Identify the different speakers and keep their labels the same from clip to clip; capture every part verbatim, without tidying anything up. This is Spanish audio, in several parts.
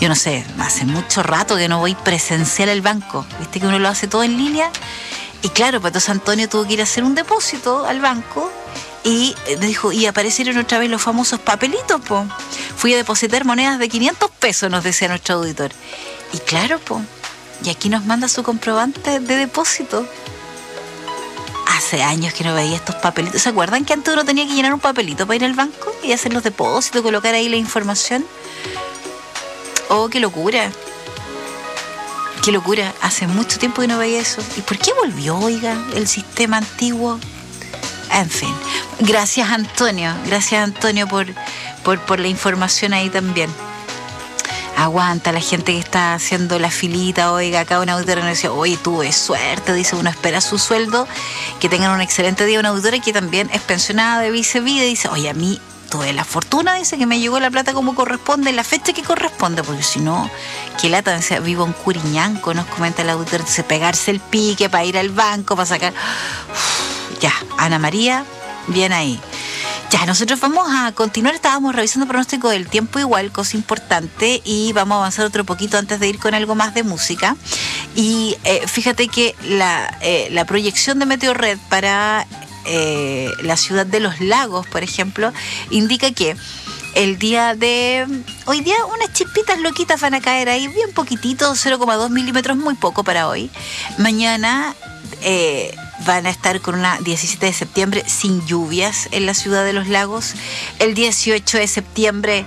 Speaker 1: yo no sé, hace mucho rato que no voy presencial al banco. Viste que uno lo hace todo en línea. Y claro, pues entonces Antonio tuvo que ir a hacer un depósito al banco y dijo, y aparecieron otra vez los famosos papelitos, po. Fui a depositar monedas de quinientos pesos, nos decía nuestro auditor. Y claro, po, y aquí nos manda su comprobante de depósito. Hace años que no veía estos papelitos. ¿Se acuerdan que antes uno tenía que llenar un papelito para ir al banco y hacer los depósitos, colocar ahí la información? Oh, qué locura. Qué locura, hace mucho tiempo que no veía eso. ¿Y por qué volvió, oiga, el sistema antiguo? En fin, gracias Antonio, gracias Antonio por, por, por la información ahí también. Aguanta la gente que está haciendo la filita, oiga, acá una auditora nos decía, oye, tuve suerte, dice, uno espera su sueldo, que tengan un excelente día. Una auditora que también es pensionada de Vicevida, dice, oye, a mí tuve la fortuna, dice, que me llegó la plata como corresponde, en la fecha que corresponde, porque si no, qué lata, dice, vivo en Curiñanco, nos comenta la auditora, dice, pegarse el pique para ir al banco, para sacar... Uf, ya, Ana María, bien ahí. Ya, nosotros vamos a continuar, estábamos revisando el pronóstico del tiempo igual, cosa importante, y vamos a avanzar otro poquito antes de ir con algo más de música. Y eh, fíjate que la, eh, la proyección de Meteorred para eh, la ciudad de Los Lagos, por ejemplo, indica que el día de hoy día unas chispitas loquitas van a caer ahí, bien poquitito, cero coma dos milímetros, muy poco para hoy. Mañana... Eh, van a estar con una diecisiete de septiembre sin lluvias en la ciudad de Los Lagos. El dieciocho de septiembre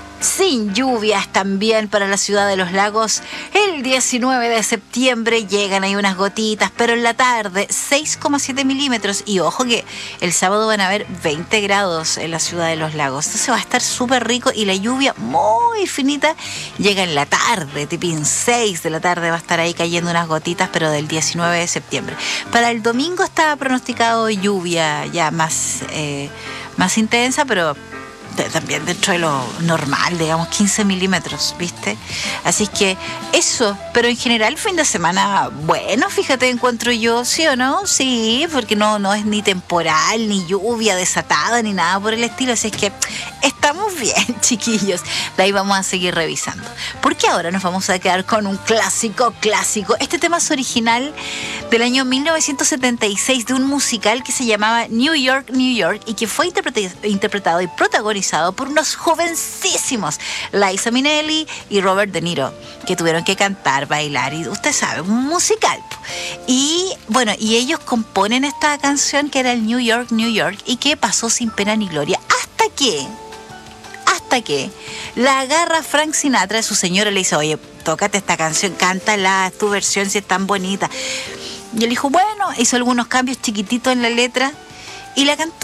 Speaker 1: sin lluvias también para la ciudad de Los Lagos. El diecinueve de septiembre llegan ahí unas gotitas, pero en la tarde seis coma siete milímetros. Y ojo que el sábado van a haber veinte grados en la ciudad de Los Lagos. Entonces va a estar súper rico y la lluvia muy finita llega en la tarde, tipín seis de la tarde va a estar ahí cayendo unas gotitas, pero del diecinueve de septiembre. Para el domingo está pronosticado lluvia ya más, eh, más intensa, pero también dentro de lo normal, digamos quince milímetros, ¿viste? Así es que eso, pero en general fin de semana, bueno, fíjate, encuentro yo, ¿sí o no? Sí, porque no, no es ni temporal, ni lluvia desatada, ni nada por el estilo, así es que estamos bien, chiquillos. De ahí vamos a seguir revisando, porque ahora nos vamos a quedar con un clásico, clásico. Este tema es original del año mil novecientos setenta y seis, de un musical que se llamaba New York, New York, y que fue interpretado y protagonizado por unos jovencísimos, Liza Minnelli y Robert De Niro, que tuvieron que cantar, bailar, y usted sabe, un musical. Y bueno, y ellos componen esta canción que era el New York, New York, y que pasó sin pena ni gloria, hasta que, hasta que la agarra Frank Sinatra, su señora le dice, oye, tócate esta canción, cántala, tu versión si es tan bonita. Y él dijo, bueno, hizo algunos cambios chiquititos en la letra y la cantó,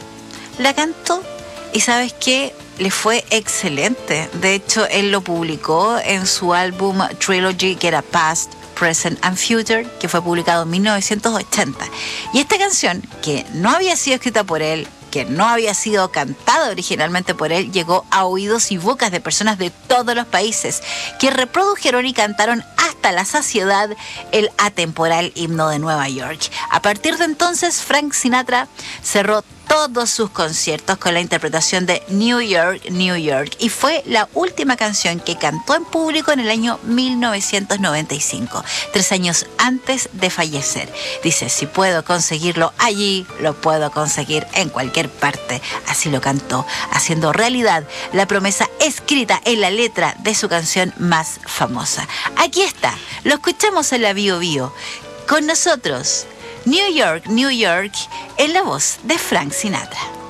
Speaker 1: la cantó. Y ¿sabes qué? Le fue excelente. De hecho, él lo publicó en su álbum Trilogy, que era Past, Present and Future, que fue publicado en mil novecientos ochenta. Y esta canción, que no había sido escrita por él, que no había sido cantada originalmente por él, llegó a oídos y bocas de personas de todos los países, que reprodujeron y cantaron hasta la saciedad el atemporal himno de Nueva York. A partir de entonces, Frank Sinatra cerró todos sus conciertos con la interpretación de New York, New York, y fue la última canción que cantó en público en el año mil novecientos noventa y cinco, tres años antes de fallecer. Dice, si puedo conseguirlo allí, lo puedo conseguir en cualquier parte. Así lo cantó, haciendo realidad la promesa escrita en la letra de su canción más famosa. Aquí está, lo escuchamos en la Bio Bio. Con nosotros, New York, New York, en la voz de Frank Sinatra.